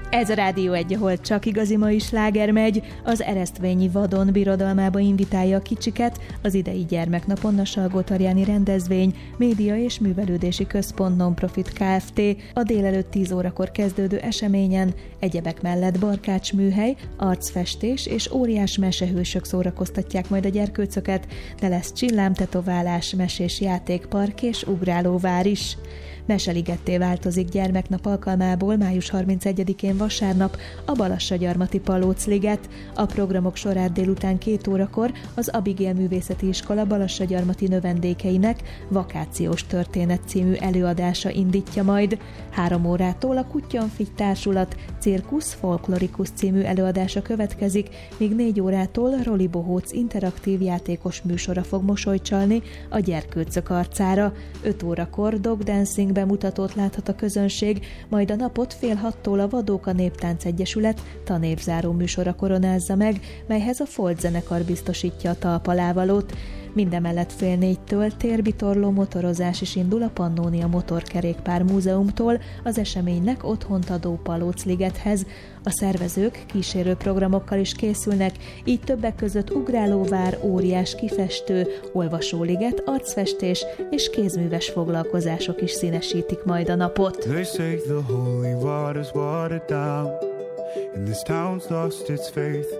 Ez a Rádió 1, ahol csak igazi mai sláger megy. Az Eresztvényi Vadon birodalmába invitálja a kicsiket az idei gyermeknapon a Salgótarjáni Rendezvény, Média és Művelődési Központ Nonprofit Kft. A délelőtt 10 órakor kezdődő eseményen egyebek mellett barkácsműhely, arcfestés és óriás mesehősök szórakoztatják majd a gyerkőcöket, de lesz csillámtetoválás, mesés játékpark és ugrálóvár is. Meseligetté változik gyermeknap alkalmából május 31-én vasárnap a Balassagyarmati Palóc-liget. A programok sorát délután 2 órakor az Abigail Művészeti Iskola Balassagyarmati növendékeinek Vakációs történet című előadása indítja majd. 3 órától a Kuttyanfit Társulat Cirkusz Folklorikus című előadása következik, míg 4 órától Roli Bohóc interaktív játékos műsora fog mosolycsalni a gyerkőcök arcára. 5 órakor dog dancing bemutatót láthat a közönség, majd a napot 5:30-tól a Vadóka Néptánc Egyesület tanévzáró műsora koronázza meg, melyhez a Folt zenekar biztosítja a talpalávalót. Mindemellett 3:30-től térbitorló motorozás is indul a Pannónia Motorkerékpár Múzeumtól az eseménynek otthont adó Palóc-ligethez. A szervezők kísérő programokkal is készülnek, így többek között ugrálóvár, óriás kifestő, olvasóliget, arcfestés és kézműves foglalkozások is színesítik majd a napot. They say the holy water's watered down, and this town's lost its faith.